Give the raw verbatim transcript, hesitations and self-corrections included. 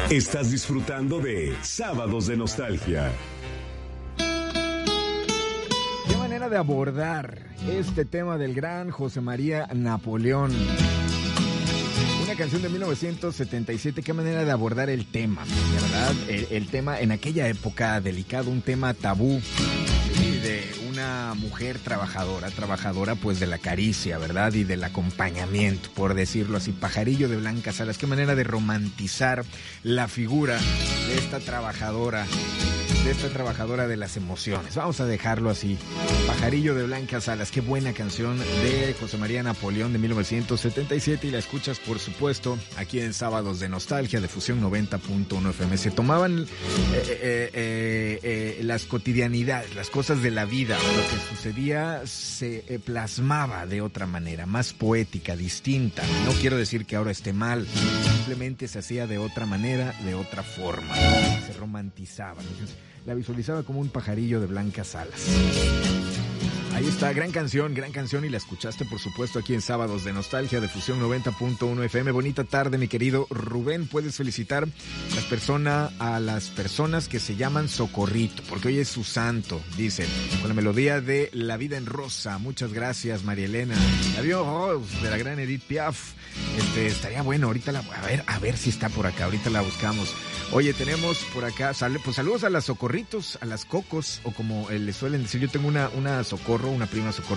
Estás disfrutando de Sábados de Nostalgia. Qué manera de abordar este tema del gran José María Napoleón. Una canción de mil novecientos setenta y siete, qué manera de abordar el tema, ¿verdad? El, el tema en aquella época delicado, un tema tabú, ¿sí? De una mujer trabajadora, trabajadora pues de la caricia, ¿verdad? Y del acompañamiento, por decirlo así. Pajarillo de Blanca Salas, qué manera de romantizar la figura de esta trabajadora, de esta trabajadora de las emociones. Vamos a dejarlo así. Pajarillo de Blanca Salas, qué buena canción de José María Napoleón de mil novecientos setenta y siete, y la escuchas por supuesto aquí en Sábados de Nostalgia de Fusión noventa punto uno F M. Se tomaban eh, eh, eh, eh, las cotidianidades, las cosas de la vida, lo que sucedía se eh, plasmaba de otra manera, más poética, distinta. No quiero decir que ahora esté mal, simplemente se hacía de otra manera, de otra forma, se romantizaba. Entonces, la visualizaba como un pajarillo de Blanca Salas. Ahí está, gran canción, gran canción, y la escuchaste por supuesto aquí en Sábados de Nostalgia de Fusión noventa punto uno F M. Bonita tarde, mi querido Rubén. Puedes felicitar las persona, a las personas que se llaman Socorrito, porque hoy es su santo, dice, con la melodía de La Vida en Rosa. Muchas gracias, María Elena. La vio Rose, de la gran Edith Piaf. Este, estaría bueno, ahorita la, a ver, a ver si está por acá, ahorita la buscamos. Oye, tenemos por acá, sale, pues saludos a las Socorritos, a las Cocos, o como eh, le suelen decir, yo tengo una, una Socorro, una prima Socorro,